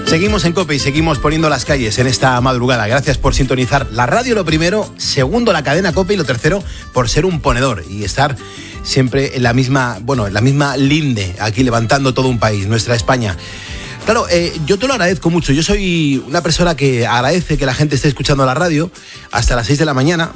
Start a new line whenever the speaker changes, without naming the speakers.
Seguimos en COPE y seguimos poniendo las calles en esta madrugada. Gracias por sintonizar la radio, lo primero. Segundo, la cadena COPE. Y lo tercero, por ser un ponedor y estar siempre en la misma linde, aquí levantando todo un país, nuestra España. Claro, yo te lo agradezco mucho. Yo soy una persona que agradece que la gente esté escuchando la radio hasta las 6 de la mañana.